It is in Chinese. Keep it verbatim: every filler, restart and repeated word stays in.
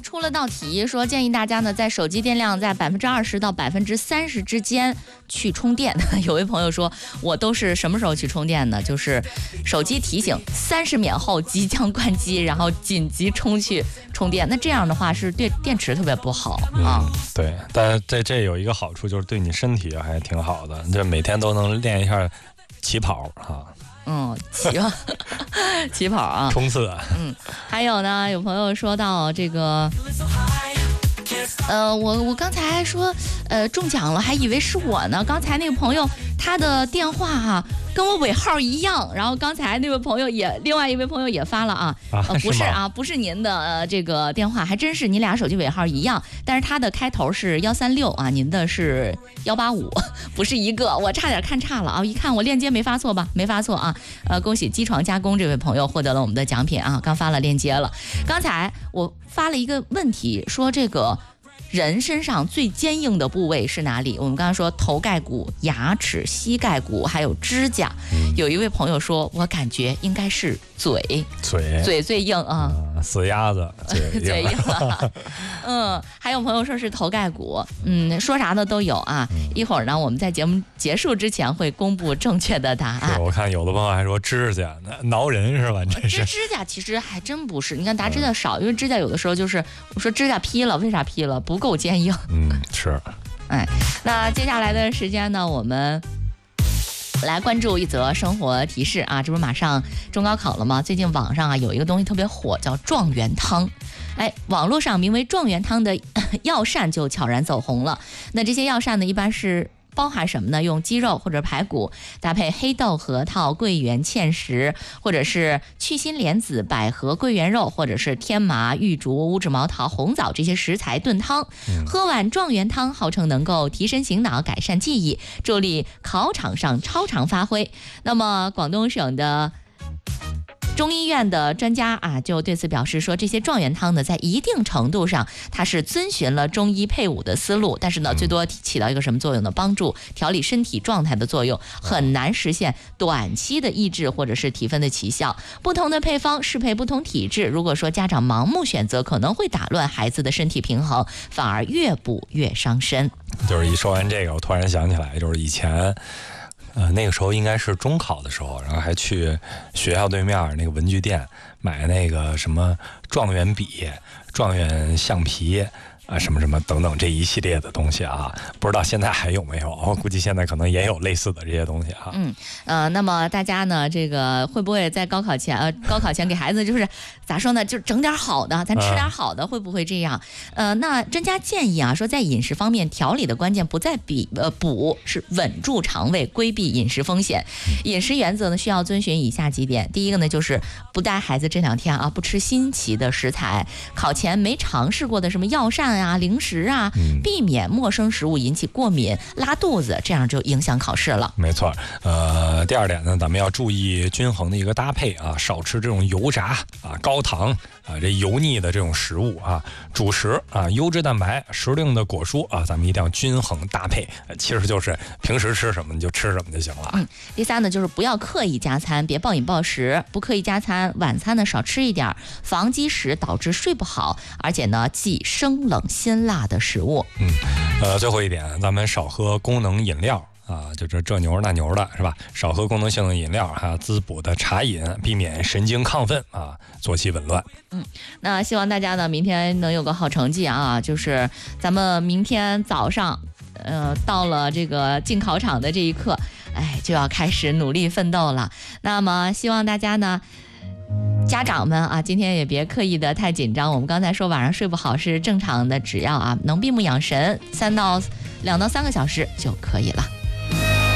出了道题，说建议大家呢在手机电量在百分之二十到百分之三十之间去充电。有位朋友说，我都是什么时候去充电呢？就是手机提醒三十秒后即将关机，然后紧急冲去充电。那这样的话是对电池特别不好啊。 嗯、对，但这这有一个好处，就是对你身体还挺好的，就每天都能练一下起跑啊。 嗯，起跑，起跑啊， 冲刺。 嗯，还有呢，有朋友说到这个，呃，我我刚才说，呃，中奖了，还以为是我呢。刚才那个朋友他的电话哈、啊、跟我尾号一样，然后刚才那位朋友也，另外一位朋友也发了啊， 啊呃，不是啊， 是不是您的、呃、这个电话，还真是你俩手机尾号一样，但是他的开头是幺三六啊，您的是幺八五，不是一个，我差点看差了啊！一看我链接没发错吧？没发错啊！呃，恭喜机床加工这位朋友获得了我们的奖品啊！刚发了链接了。刚才我发了一个问题，说这个人身上最坚硬的部位是哪里？我们刚刚说头盖骨、牙齿、膝盖骨，还有指甲。嗯、有一位朋友说，我感觉应该是嘴， 嘴， 嘴最硬啊。 嗯、死鸭子，嘴嘴硬了。嗯，还有朋友说是头盖骨，嗯，说啥的都有啊。嗯、一会儿呢，我们在节目结束之前会公布正确的答案。 我看有的朋友还说指甲挠人是吧？这是指甲其实还真不是，你看打指甲少，嗯、因为指甲有的时候就是我说指甲劈了，为啥劈了？不够坚硬。 嗯，是。 哎，那接下来的时间呢，我们来关注一则生活提示啊，这不是马上中高考了吗？最近网上啊有一个东西特别火，叫状元汤。哎，网络上名为状元汤的药膳就悄然走红了。那这些药膳呢，一般是包含什么呢？用鸡肉或者排骨搭配黑豆、核桃、桂圆、芡实，或者是去辛莲子、百合、桂圆肉，或者是天麻、玉竹、乌质毛桃、红枣这些食材炖汤。嗯、喝碗状元汤，号称能够提神醒脑、改善记忆，助力考场上超常发挥。那么广东省的中医院的专家啊，就对此表示说，这些状元汤呢，在一定程度上，它是遵循了中医配伍的思路，但是呢，最多起到一个什么作用呢？帮助调理身体状态的作用，很难实现短期的抑制或者是提分的奇效。不同的配方适配不同体质，如果说家长盲目选择，可能会打乱孩子的身体平衡，反而越补越伤身。 就是一说完这个，我突然想起来，就是以前。呃，那个时候应该是中考的时候，然后还去学校对面那个文具店买那个什么状元笔、状元橡皮啊，什么什么等等这一系列的东西啊，不知道现在还有没有？我估计现在可能也有类似的这些东西啊。 嗯，呃，那么大家呢，这个会不会在高考前，呃，高考前给孩子就是咋说呢，就整点好的，咱吃点好的，嗯、会不会这样？呃，那专家建议啊，说在饮食方面调理的关键不在比呃补，是稳住肠胃，规避饮食风险。饮食原则呢，需要遵循以下几点。第一个呢，就是不带孩子这两天啊，不吃新奇的食材，考前没尝试过的什么药膳啊、零食啊，避免陌生食物引起过敏、拉肚子，这样就影响考试了。 没错，呃，第二点呢，咱们要注意均衡的一个搭配啊，少吃这种油炸啊、高糖啊、这油腻的这种食物啊，主食啊、优质蛋白、时令的果蔬啊，咱们一定要均衡搭配。其实就是平时吃什么你就吃什么就行了。 嗯，第三呢，就是不要刻意加餐，别暴饮暴食，不刻意加餐，晚餐呢少吃一点，防积食导致睡不好，而且呢忌生冷辛辣的食物。 嗯，呃，最后一点，咱们少喝功能饮料。啊，就是这牛那牛的是吧？少喝功能性的饮料，还有滋补的茶饮，避免神经亢奋啊，作息紊乱。 嗯，那希望大家呢明天能有个好成绩啊！就是咱们明天早上，呃，到了这个进考场的这一刻，哎，就要开始努力奋斗了。那么希望大家呢。家长们啊，今天也别刻意的太紧张。我们刚才说晚上睡不好是正常的，只要啊能闭目养神，三到两到三个小时就可以了。